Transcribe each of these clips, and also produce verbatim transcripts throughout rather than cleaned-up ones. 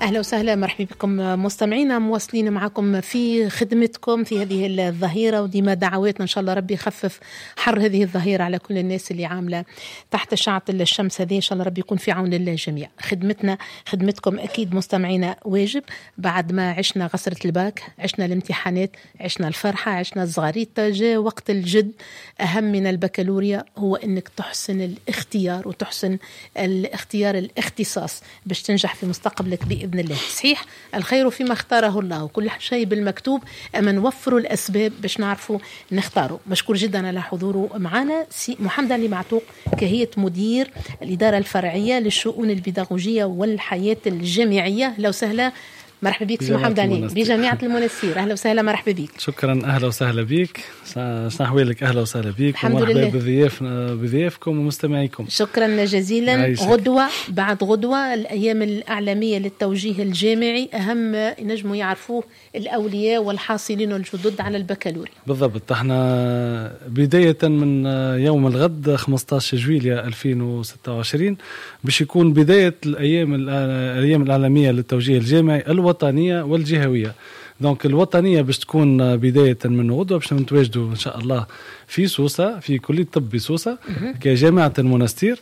أهلا وسهلا، مرحبا بكم مستمعينا، مواصلين معكم في خدمتكم في هذه الظهيرة، وديما دعواتنا إن شاء الله ربي يخفف حر هذه الظهيرة على كل الناس اللي عاملة تحت شعة الشمس هذه. إن شاء الله ربي يكون في عون الجميع. خدمتنا خدمتكم أكيد مستمعينا واجب. بعد ما عشنا غسرة الباك، عشنا الامتحانات، عشنا الفرحة، عشنا الصغاريت، جاء وقت الجد. أهم من البكالوريا هو أنك تحسن الاختيار وتحسن الاختيار الاختصاص باش تنجح في مستقبلك بإذن الله. صحيح الخير فيما اختاره الله، وكل شيء بالمكتوب، أما نوفروا الأسباب باش نعرفوا نختاروا. مشكور جدا على حضوره معنا سي محمد علي معتوق، كهيئة مدير الإدارة الفرعية للشؤون البيداغوجية والحياة الجامعية. لو سهلا، مرحبا بك سي محمد علي بجامعة المنستير. أهلا وسهلا، مرحبا بك. شكرا، أهلا وسهلا بك. شنحوالك؟ أهلا وسهلا بك ومرحبا بضياف بضيافكم ومستمعيكم. شكرا جزيلا. عايشك. غدوة بعد غدوة الأيام الإعلامية للتوجيه الجامعي، أهم نجموا يعرفوه الأولياء والحاصلين الجدد على البكالوريا. بالضبط، احنا بداية من يوم الغد خمسة عشر جويلية ألفين وستة وعشرين باش يكون بداية الأيام الأيام الإعلامية للتوجيه الجامعي الوطنية والجهوية. دونك الوطنية باش تكون بداية من غدوة، باش نتواجدوا إن شاء الله في سوسة، في كلية طب بسوسة كجامعة المنستير،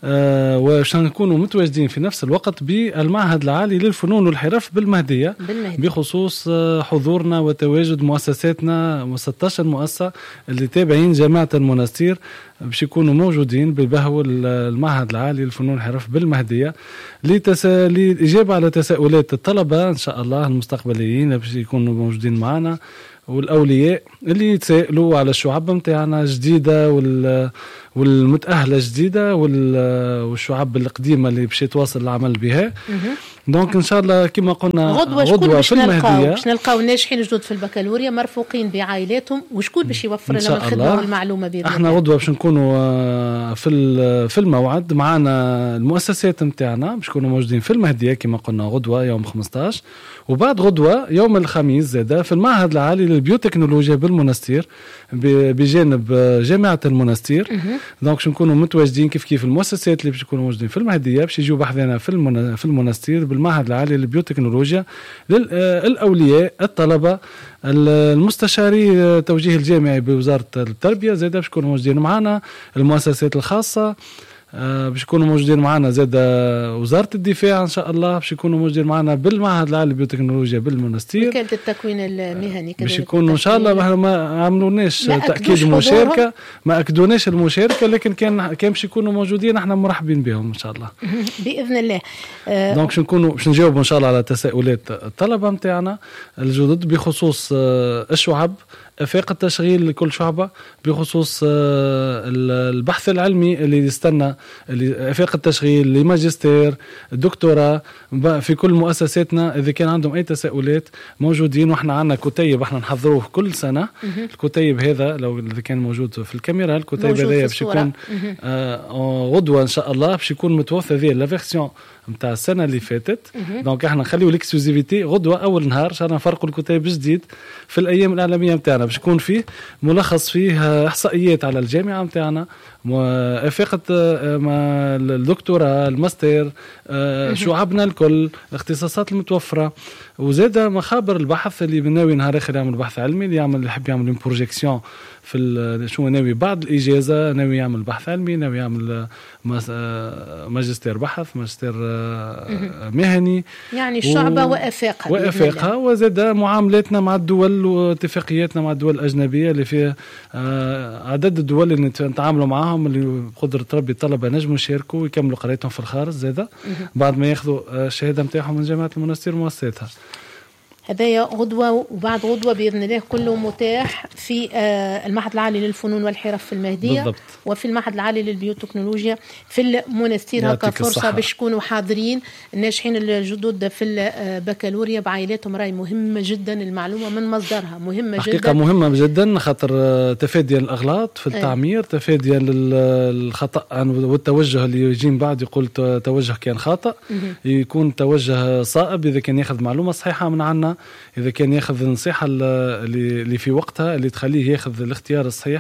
آه وش نكونوا متواجدين في نفس الوقت بالمعهد العالي للفنون والحرف بالمهدية, بالمهدية. بخصوص حضورنا وتواجد مؤسساتنا ستة عشر مؤسسة اللي تابعين جامعة المنستير باش يكونوا موجودين ببهو المعهد العالي للفنون والحرف بالمهدية لتسا... لإجابة على تساؤلات الطلبة إن شاء الله المستقبليين باش يكونوا موجودين معنا، والأولياء اللي يتسائلوا على الشعب متاعنا جديدة وال... والمتأهلة جديدة والشعب القديمة اللي باش يتواصل العمل بها. دونك ان شاء الله كما قلنا غدوة, غدوة في المهدية باش نلقاو ناجحين جدد في البكالوريا مرفوقين بعائلاتهم، وشكون باش يوفر لهم الخدمة والمعلومة بإذن الله. احنا غدوة باش نكونوا في في الموعد معنا المؤسسات نتاعنا باش يكونوا موجودين في المهدية كما قلنا غدوة يوم خمسة عشر، وبعد غدوة يوم الخميس زاده في المعهد العالي للبيوتكنولوجيا بالمنستير بجانب جامعة المنستير. دونك باش نكونوا متواجدين كيف كيف المؤسسات اللي باش يكونوا موجودين في المهدية باش يجوا بحذنا في المن... في المنستير بالمعهد العالي للبيوتكنولوجيا للأولياء الطلبة المستشاري توجيه الجامعي بوزارة التربية زاده باش يكونوا موجودين معنا، المؤسسات الخاصة باش يكونوا موجودين معنا، زاد وزارة الدفاع ان شاء الله باش يكونوا موجودين معنا بالمعهد العالي للبيوتكنولوجيا بالمنستير، وكالة التكوين المهني باش يكونوا ان شاء الله. ما عملوناش تأكيد المشاركة، ما اكدوناش المشاركة، لكن كان كان باش يكونوا موجودين احنا مرحبين بهم ان شاء الله باذن الله. أه دونك باش نكونوا باش نجاوبوا ان شاء الله على تساؤلات الطلبة نتاعنا الجدد بخصوص الشعب، افاق التشغيل لكل شعبة، بخصوص البحث العلمي اللي يستنى افاق التشغيل لماجستير الدكتوراه في كل مؤسساتنا. اذا كان عندهم اي تساؤلات موجودين، واحنا عندنا كتيب احنا نحضروه كل سنة. الكتيب هذا لو اذا كان موجود في الكاميرا، الكتيب هذا باش يكون آه غدوة ان شاء الله باش يكون متوفى ذي لا فيرسيون متاع السنة اللي فاتت. دونك احنا نخليو الاكسكلوزيفيتي غدوة اول نهار عشان نفرقوا الكتيب جديد في الايام الاعلامية متاعنا، باش يكون فيه ملخص فيه احصائيات على الجامعة متاعنا، افاقة الدكتوراه الماستر، شعبنا الكل، الاختصاصات المتوفرة، وزاد مخابر البحث اللي بناوي نهار اخر يعمل بحث علمي، اللي يعمل يحب يعمل بروجيكسيون في شو ناوي بعد الإجازة، ناوي يعمل بحث علمي، ناوي يعمل ماجستير بحث، ماجستير مهني، يعني الشعبة و... وأفاقها وأفاقها. وزاد معاملاتنا مع الدول واتفاقياتنا مع الدول الأجنبية اللي فيها عدد الدول اللي نتعاملوا معهم اللي بقدرة ربي الطلبة نجموا يشاركوا ويكملوا قرايتهم في الخارج زاد بعد ما ياخذوا الشهادة متاعهم من جامعة المنستير ومؤسساتها. هذايا غدوة وبعد غدوة بإذن الله كله متاح في المعهد العالي للفنون والحرف في المهدية بالضبط. وفي المعهد العالي للبيوتكنولوجيا في المنستير. هكا فرصة باش يكونوا حاضرين الناجحين الجدد في البكالوريا بعائلاتهم. راي مهمة جدا المعلومة من مصدرها، مهمة حقيقة جدا، مهمة جدا، خاطر تفادي الأغلاط في التعمير، تفادي الخطأ والتوجه اللي يجين بعد يقول توجه كان خاطئ، يكون توجه صائب إذا كان ياخذ معلومة صحيحة من عنا، إذا كان ياخذ النصيحة اللي في وقتها اللي تخليه ياخذ الاختيار الصحيح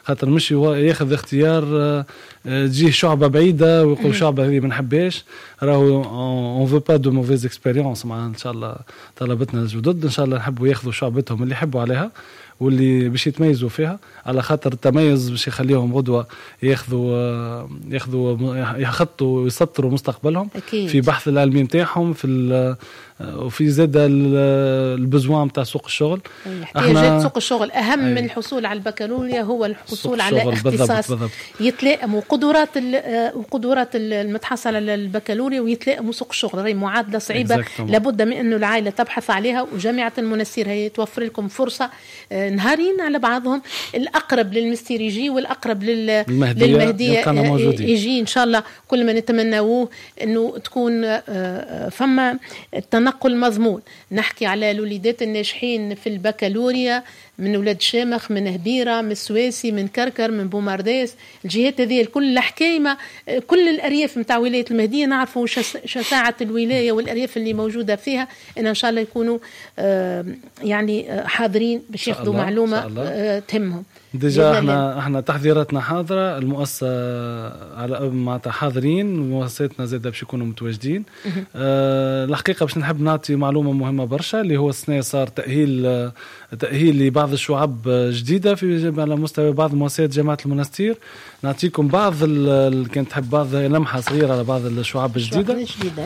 خاطر مش ياخذ اختيار تجيه شعبة بعيدة ويقول شعبة هذه ما نحبهاش، راهو اون فو با دو موفيز اكسبيريونس. مع ان شاء الله طلبتنا الجدد ان شاء الله نحبوا ياخذوا شعبتهم اللي يحبوا عليها واللي باش يتميزوا فيها، على خاطر التميز باش يخليهم غدوة ياخذوا ياخذوا يخطوا ويسطروا مستقبلهم أكيد. في بحث العلمي نتاعهم، في وفي زاد البزوان نتاع سوق الشغل. احتياجات سوق الشغل اهم أي. من الحصول على البكالوريا هو الحصول على اختصاص يتلائم وقدرات وقدرات المتحصل على البكالوريا ويتلائم سوق الشغل. هي معادله صعيبه لابد من انه العائله تبحث عليها، وجامعه المنستير هي توفر لكم فرصه نهارين على بعضهم، الاقرب للمستير يجي والاقرب للمهديه يجي ان شاء الله. كل ما نتمناوه انه تكون فما تنقل مضمون. نحكي على الوليدات الناجحين في البكالوريا من ولاد شامخ، من هبيرة، من سواسي، من كركر، من بومارديس، الجهات هذه الكل الحكايمة، كل الأرياف متاع ولاية المهدية نعرفوا شساعة الولاية والأرياف اللي موجودة فيها. إن إن شاء الله يكونوا يعني حاضرين باش ياخذوا معلومة تهمهم. ديجا احنا احنا تحذيراتنا حاضره، المؤسسه على معناتها حاضرين، مؤسساتنا زاده باش يكونوا متواجدين. أه الحقيقه باش نحب نعطي معلومه مهمه برشا، اللي هو السنه صار تاهيل تاهيل لبعض الشعب جديده في على مستوى بعض مؤسسات جامعه المنستير. نعطيكم بعض كانت تحب بعض لمحه صغيره على بعض الشعب الجديده.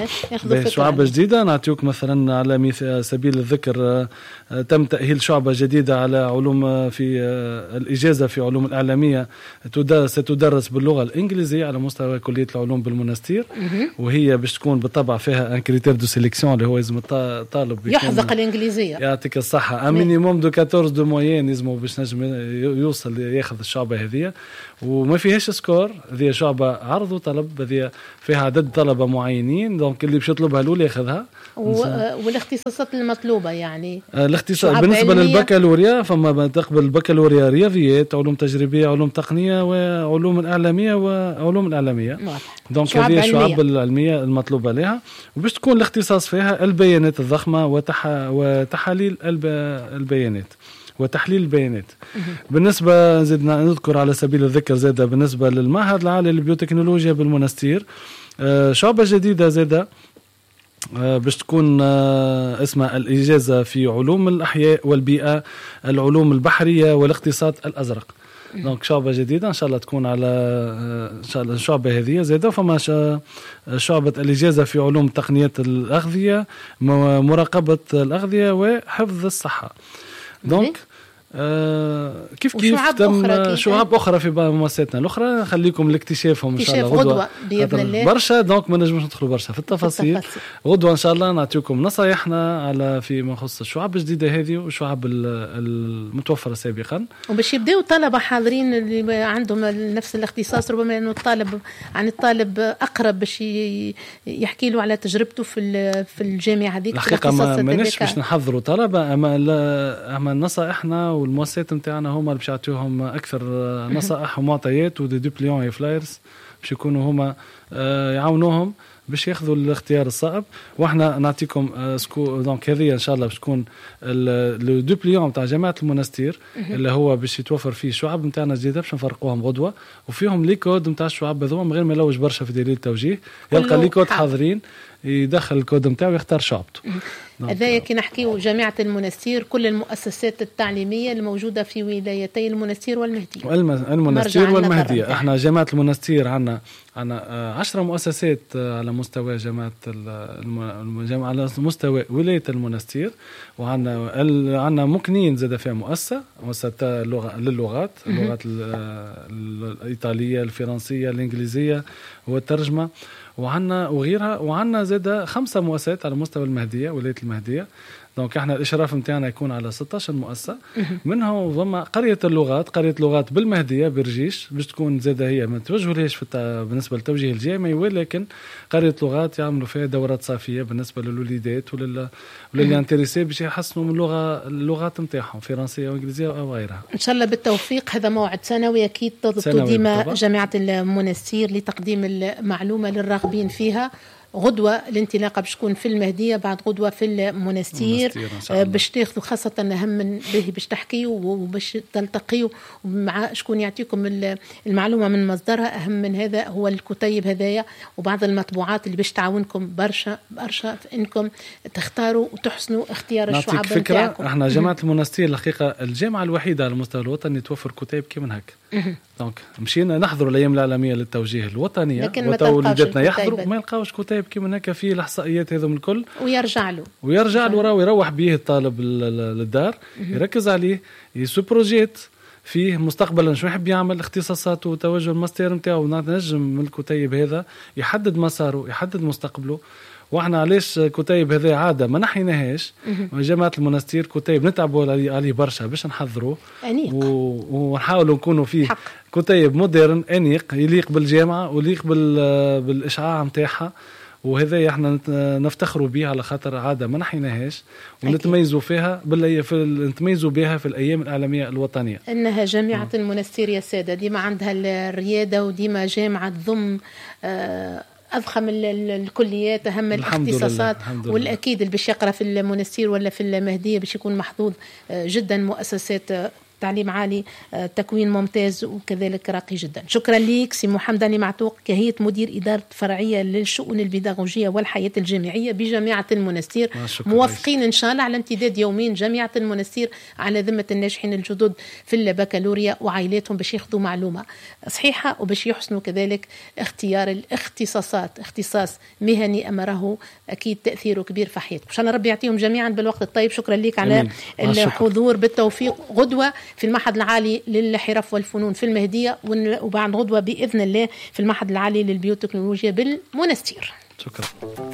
شعب جديده نعطيوك مثلا على سبيل الذكر، تم تاهيل شعبه جديده على علوم في الإجازة في علوم الإعلامية، ستدرس باللغة الإنجليزية على مستوى كلية العلوم بالمنستير، وهي باش تكون بالطبع فيها ان كريتير دو سيليكسيون اللي هو لازم الطالب يحذق الإنجليزية. يعطيك الصحة، ان مينيموم دو أربعطاش دو موين لازم باش نجم يوصل ياخذ الشعبة هذه، وما فيهاش سكور. هذه شعبة عرض وطلب، هذه فيها عدد طلبة معينين، دونك اللي باش يطلبها الأولى ياخذها. والاختصاصات المطلوبة يعني الاختصاص بالنسبة للبكالوريا، فما تقبل البكالوريا رياضيات، علوم تجريبية، علوم تقنية، وعلوم الإعلامية وعلوم الإعلامية. دونك هذه الشعب العلمية المطلوبة لها، وباش تكون الاختصاص فيها البيانات الضخمة وتح... وتحاليل البيانات وتحليل البيانات. بالنسبة زدنا نذكر على سبيل الذكر زادة بالنسبة للمعهد العالي للبيوتكنولوجيا بالمنستير، شعبة جديدة زادة باش تكون اسمها الإجازة في علوم الأحياء والبيئة، العلوم البحرية والاقتصاد الأزرق. دونك شعبة جديدة إن شاء الله تكون على إن شاء الله الشعبة هذه زادة. فما شعبة الإجازة في علوم تقنيات الأغذية، مراقبة الأغذية وحفظ الصحة. دونك آه كيف كيف تم أخرى شعب أخرى في مؤسساتنا الأخرى، خليكم لاكتشافهم إن شاء الله غدوة بإذن الله برشا. دونك ما نجمش ندخلوا برشا في التفاصيل. غدوة إن شاء الله نعطيكم نصايحنا على فيما يخص الشعب الجديدة هذه والشعب المتوفرة سابقا، وباش يبدأوا طلبة حاضرين اللي عندهم نفس الاختصاص. ربما أنه الطالب عن الطالب أقرب باش يحكي له على تجربته في في الجامعة هذيك. الحقيقة ما ماناش باش نحضروا طلبة، أما أما نصائحنا والمؤسسات نتاعنا هما اللي باش يعطيوهم اكثر نصائح ومعطيات ودي دوبليون فلايرز باش يكونوا هما يعاونوهم باش ياخذوا الاختيار الصعب. واحنا نعطيكم سكو دونك هذه ان شاء الله باش تكون لو دوبليون نتاع جامعه المنستير اللي هو باش يتوفر فيه شعب نتاعنا جديده باش نفرقوهم غدوه، وفيهم لي كود نتاع الشعب هذوما من غير ما يلوج برشا في دليل التوجيه، يلقى لي كود حاضرين يدخل الكود نتاعو ويختار شعبته. هذايا كي نحكيو جامعة المنستير، كل المؤسسات التعليمية الموجودة في ولايتي المنستير والمهدية. المنستير والمهدية احنا جامعة المنستير عنا عنا عشرة مؤسسات على مستوى جامعة الجامعة على مستوى ولاية المنستير، وعنا عنا مكنين زاد فيها مؤسسة مؤسسة للغات، اللغات الإيطالية، الفرنسية، الإنجليزية والترجمة، وعنا وغيرها. وعنا زاد خمسة مؤسسات على مستوى المهدية ولاية المهدية. دونك احنا الاشراف نتاعنا يكون على ستة عشر مؤسسه، منهم ضم قريه اللغات، قريه لغات بالمهديه برجيش باش تكون زاده هي ما توجهولهاش في بالنسبه للتوجيه الجامعي، ولكن قريه لغات يعملوا فيها دورات صافيه بالنسبه للوليدات ولل وللي انتريسي باش يحسنوا من اللغه اللغات نتاعهم فرنسيه وانجليزيه او غيرها. ان شاء الله بالتوفيق. هذا موعد سنوي اكيد تضبط ديما جامعه المنستير لتقديم المعلومه للراغبين فيها. غدوة الانطلاقة باش تكون في المهدية، بعد غدوة في المنستير باش تاخذوا خاصة أهم من به باش تحكيوا وباش تلتقيوا مع شكون يعطيكم المعلومة من مصدرها. أهم من هذا هو الكتيب هذايا وبعض المطبوعات اللي باش تعاونكم برشا برشا في إنكم تختاروا وتحسنوا اختيار الشعب. نعطيك فكرة، احنا جامعة المنستير الحقيقة الجامعة الوحيدة على المستوى الوطني توفر كتيب كيما هيك. دونك مشينا نحضروا الأيام العالمية للتوجيه الوطنية وتولدتنا يحضروا ما يلقاوش كتيب كيما هيك في الإحصائيات هذو من الكل، ويرجع له ويرجع له راهو يروح به الطالب للدار يركز عليه يسو بروجيت فيه مستقبلا شو يحب يعمل اختصاصاته وتوجه الماستر نتاعو. نجم من الكتيب هذا يحدد مساره يحدد مستقبله. واحنا علاش كتيب هذا عاده ما نحيناهاش جامعه المنستير كتيب نتعبوا عليه برشا باش نحضروه ونحاولوا نكونوا فيه حق. كتيب مودرن انيق يليق بالجامعه ويليق بالاشعاع نتاعها، وهذا احنا نفتخروا بها على خاطر عاده ما نحيناهاش ونتميزوا فيها باللي في نتميزوا بها في الايام الاعلاميه الوطنيه. انها جامعه م. المنستير يا ساده ديما عندها الرياده وديما جامعه تضم آه أضخم الكليات أهم الاختصاصات، والأكيد اللي باش يقرأ في المنستير ولا في المهدية باش يكون محظوظ جدا. مؤسسات تعليم عالي تكوين ممتاز وكذلك راقي جدا. شكرا ليك سي محمد علي معتوق كهيئة مدير إدارة فرعية للشؤون البيداغوجية والحياة الجامعية بجامعة المنستير. موافقين إن شاء الله على امتداد يومين جامعة المنستير على ذمة الناجحين الجدد في البكالوريا وعائلاتهم باش ياخذوا معلومة صحيحة وباش يحسنوا كذلك اختيار الاختصاصات. اختصاص مهني أمره أكيد تأثيره كبير في حياتكم. إن شاء الله ربي يعطيهم جميعا بالوقت الطيب. شكرا ليك على الحضور بالتوفيق. غدوة في المعهد العالي للحرف والفنون في المهدية، وبعد غدوة بإذن الله في المعهد العالي للبيوتكنولوجيا بالمنستير. شكرا.